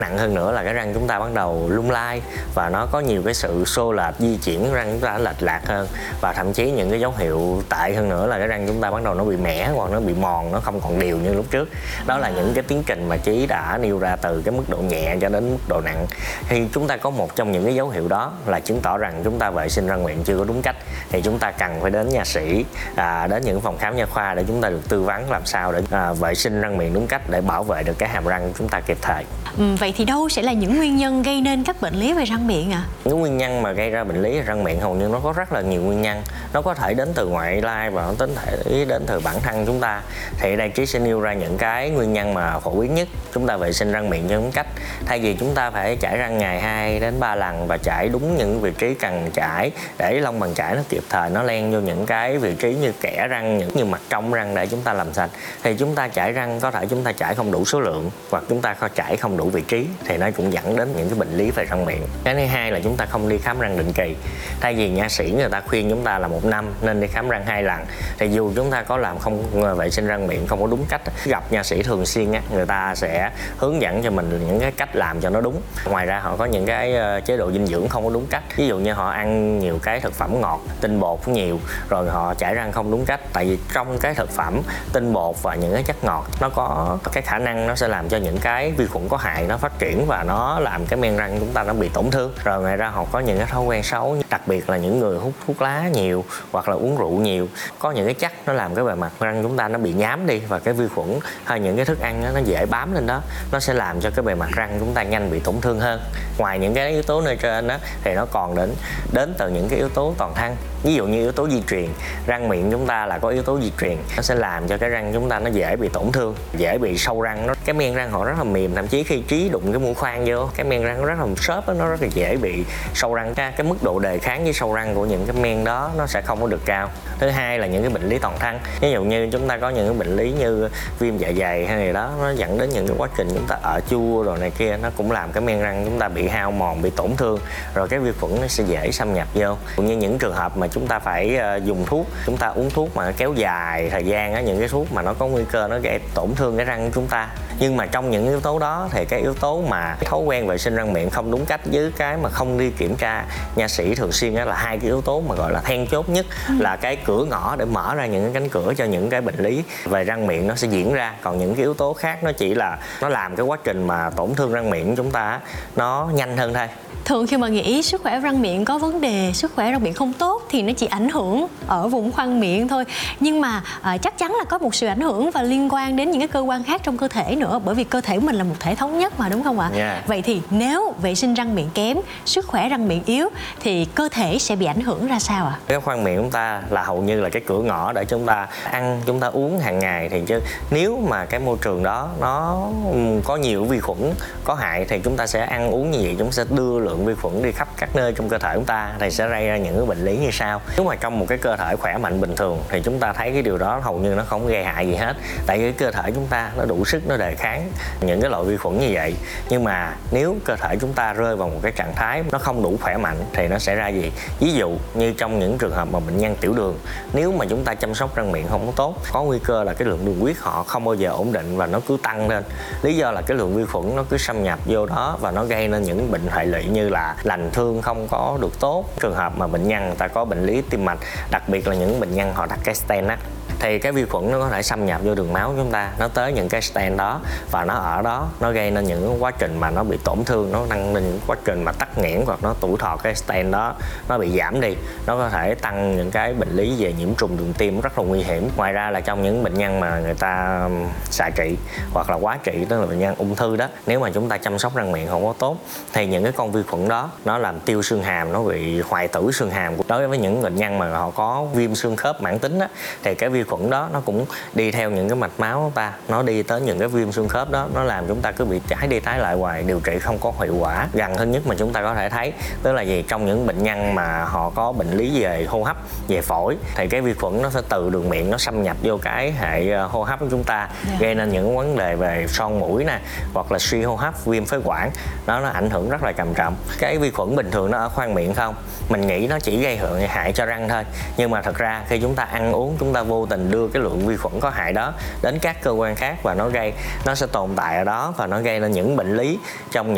Nặng hơn nữa là cái răng chúng ta bắt đầu lung lay và nó có nhiều cái sự xô lệch, di chuyển răng chúng ta lệch lạc hơn, và thậm chí những cái dấu hiệu tệ hơn nữa là cái răng chúng ta bắt đầu nó bị mẻ hoặc nó bị mòn, nó không còn đều như lúc trước. Đó là những cái tiến trình mà Trí đã nêu ra từ cái mức độ nhẹ cho đến mức độ nặng. Thì chúng ta có một trong những cái dấu hiệu đó là chứng tỏ rằng chúng ta vệ sinh răng miệng chưa có đúng cách, thì chúng ta cần phải đến nha sĩ, đến những phòng khám nha khoa để chúng ta được tư vấn làm sao để vệ sinh răng miệng đúng cách để bảo vệ được cái hàm răng của chúng ta kịp thời. Vậy thì đâu sẽ là những nguyên nhân gây nên các bệnh lý về răng miệng ạ? Những nguyên nhân mà gây ra bệnh lý về răng miệng hầu như nó có rất là nhiều nguyên nhân. Nó có thể đến từ ngoại lai và nó có thể đến từ bản thân chúng ta. Thì đây Trí sẽ nêu ra những cái nguyên nhân mà phổ biến nhất chúng ta vệ sinh răng miệng cho đúng cách. Thay vì chúng ta phải chải răng ngày 2 đến 3 lần và chải đúng những vị trí cần chải để lông bàn chải nó kịp thời nó len vô những cái vị trí như kẽ răng, những như mặt trong răng để chúng ta làm sạch, thì chúng ta chải răng có thể chúng ta chải không đủ số lượng hoặc chúng ta chải không đủ vị trí, thì nó cũng dẫn đến những cái bệnh lý về răng miệng. Cái thứ hai là chúng ta không đi khám răng định kỳ. Thay vì nha sĩ người ta khuyên chúng ta là 1 năm nên đi khám răng 2 lần, thì dù chúng ta có làm không vệ sinh răng miệng không có đúng cách, gặp nha sĩ thường xuyên người ta sẽ hướng dẫn cho mình những cái cách làm cho nó đúng. Ngoài ra họ có những cái chế độ dinh dưỡng không có đúng cách, ví dụ như họ ăn nhiều cái thực phẩm ngọt, tinh bột nhiều, rồi họ chải răng không đúng cách. Tại vì trong cái thực phẩm tinh bột và những cái chất ngọt nó có cái khả năng nó sẽ làm cho những cái vi khuẩn có hại nó phát triển và nó làm cái men răng chúng ta nó bị tổn thương. Rồi ngoài ra họ có những cái thói quen xấu, đặc biệt là những người hút thuốc lá nhiều hoặc là uống rượu nhiều, có những cái chất nó làm cái bề mặt răng chúng ta nó bị nhám đi, và cái vi khuẩn hay những cái thức ăn nó dễ bám lên đó, nó sẽ làm cho cái bề mặt răng chúng ta nhanh bị tổn thương hơn. Ngoài những cái yếu tố nơi trên đó thì nó còn đến từ những cái yếu tố toàn thân, ví dụ như yếu tố di truyền. Răng miệng chúng ta là có yếu tố di truyền, nó sẽ làm cho cái răng chúng ta nó dễ bị tổn thương, dễ bị sâu răng. Cái men răng họ rất là mềm, thậm chí khi Trí đụng cái mũi khoan vô, cái men răng nó rất là xốp, nó rất là dễ bị sâu răng. Cái mức độ đề kháng với sâu răng của những cái men đó nó sẽ không có được cao. Thứ hai là những cái bệnh lý toàn thân, ví dụ như chúng ta có những cái bệnh lý như viêm dạ dày hay gì đó, nó dẫn đến những cái quá trình chúng ta ở chua rồi này kia, nó cũng làm cái men răng chúng ta bị hao mòn, bị tổn thương, rồi cái vi khuẩn nó sẽ dễ xâm nhập vô. Cũng như những trường hợp mà chúng ta phải dùng thuốc, chúng ta uống thuốc mà kéo dài thời gian á, những cái thuốc mà nó có nguy cơ nó gây tổn thương cái răng của chúng ta. Nhưng mà trong những yếu tố đó thì cái yếu tố mà thói quen vệ sinh răng miệng không đúng cách với cái mà không đi kiểm tra nha sĩ thường xuyên là hai cái yếu tố mà gọi là then chốt nhất, là cái cửa ngõ để mở ra những cái cánh cửa cho những cái bệnh lý về răng miệng nó sẽ diễn ra. Còn những cái yếu tố khác nó chỉ là nó làm cái quá trình mà tổn thương răng miệng của chúng ta nó nhanh hơn thôi. Thường khi mà nghĩ sức khỏe răng miệng có vấn đề, sức khỏe răng miệng không tốt thì nó chỉ ảnh hưởng ở vùng khoang miệng thôi. Nhưng mà chắc chắn là có một sự ảnh hưởng và liên quan đến những cái cơ quan khác trong cơ thể nữa. Bởi vì cơ thể của mình là một thể thống nhất mà, đúng không ạ? Yeah. Vậy thì nếu vệ sinh răng miệng kém, sức khỏe răng miệng yếu thì cơ thể sẽ bị ảnh hưởng ra sao ạ? Cái khoang miệng chúng ta là hầu như là cái cửa ngõ để chúng ta ăn, chúng ta uống hàng ngày. Thì chứ nếu mà cái môi trường đó nó có nhiều vi khuẩn có hại thì chúng ta sẽ ăn uống như vậy, chúng sẽ đưa lượng vi khuẩn đi khắp các nơi trong cơ thể chúng ta, thì sẽ gây ra những cái bệnh lý như sau. Nếu mà trong một cái cơ thể khỏe mạnh bình thường thì chúng ta thấy cái điều đó hầu như nó không gây hại gì hết, tại vì cái cơ thể chúng ta nó đủ sức nó đề kháng những cái loại vi khuẩn như vậy. Nhưng mà nếu cơ thể chúng ta rơi vào một cái trạng thái nó không đủ khỏe mạnh thì nó sẽ ra gì? Ví dụ như trong những trường hợp mà bệnh nhân tiểu đường, nếu mà chúng ta chăm sóc răng miệng không có tốt, có nguy cơ là cái lượng đường huyết họ không bao giờ ổn định và nó cứ tăng lên. Lý do là cái lượng vi khuẩn nó cứ xâm nhập vô đó và nó gây nên những bệnh hệ lụy như là lành thương không có được tốt. Trường hợp mà bệnh nhân người ta có bệnh lý tim mạch, đặc biệt là những bệnh nhân họ đặt cái stent á, thì cái vi khuẩn nó có thể xâm nhập vô đường máu chúng ta, nó tới những cái stent đó và nó ở đó, nó gây nên những quá trình mà nó bị tổn thương, nó tăng lên những quá trình mà tắc nghẽn hoặc nó tuổi thọ cái stent đó nó bị giảm đi, nó có thể tăng những cái bệnh lý về nhiễm trùng đường tim rất là nguy hiểm. Ngoài ra là trong những bệnh nhân mà người ta xạ trị hoặc là quá trị, tức là bệnh nhân ung thư đó, nếu mà chúng ta chăm sóc răng miệng không có tốt thì những cái con vi khuẩn đó nó làm tiêu xương hàm, nó bị hoại tử xương hàm. Đối với những bệnh nhân mà họ có viêm xương khớp mãn tính đó, thì cái vi khuẩn đó nó cũng đi theo những cái mạch máu của ta, nó đi tới những cái viêm xương khớp đó, nó làm chúng ta cứ bị tái đi tái lại hoài, điều trị không có hiệu quả. Gần hơn nhất mà chúng ta có thể thấy tức là gì, trong những bệnh nhân mà họ có bệnh lý về hô hấp, về phổi, thì cái vi khuẩn nó sẽ từ đường miệng nó xâm nhập vô cái hệ hô hấp của chúng ta, gây nên những vấn đề về son mũi nè, hoặc là suy hô hấp, viêm phế quản, nó ảnh hưởng rất là trầm trọng. Cái vi khuẩn bình thường nó ở khoang miệng không, mình nghĩ nó chỉ gây hại cho răng thôi, nhưng mà thật ra khi chúng ta ăn uống, chúng ta vô tình đưa cái lượng vi khuẩn có hại đó đến các cơ quan khác và nó sẽ tồn tại ở đó và nó gây nên những bệnh lý trong những